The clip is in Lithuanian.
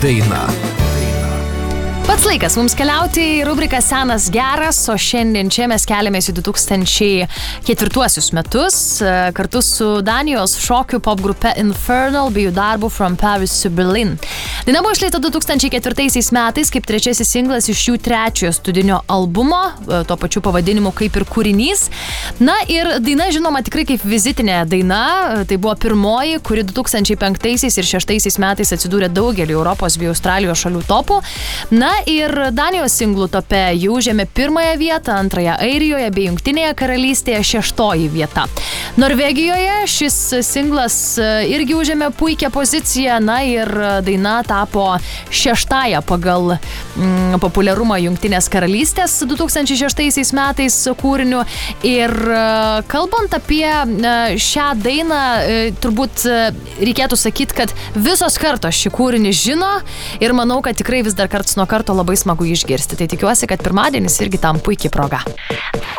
Daina. Pats laikas mums keliauti į rubriką Senas geras, o šiandien čia mes keliamės į 2004 metus kartu su Danijos šokių pop grupe Infernal bei jų darbu From Paris to Berlin. Daina buvo išleista 2004 metais kaip trečiasis singlas iš jų trečiojo studinio albumo, tuo pačiu pavadinimu kaip ir kūrinys. Na ir daina žinoma tikrai kaip vizitinė daina, tai buvo pirmoji, kuri 2005 ir 2006 metais atsidūrė daugelį Europos bei Australijos šalių topų. Na ir Danijos singlų tope jų užėmė pirmąją vietą, antrąją Airijoje bei Jungtinėje karalystėje 6. vieta. Norvegijoje šis singlas irgi užėmė puikią poziciją, na ir daina tapo 6. pagal populiarumą Jungtinės karalystės 2006 metais kūriniu. Ir kalbant apie šią dainą, turbūt reikėtų sakyti, kad visos kartos šį kūrinį žino ir manau, kad tikrai vis dar karts nuo karto labai smagu išgirsti. Tai tikiuosi, kad pirmadienis irgi tam puikiai proga.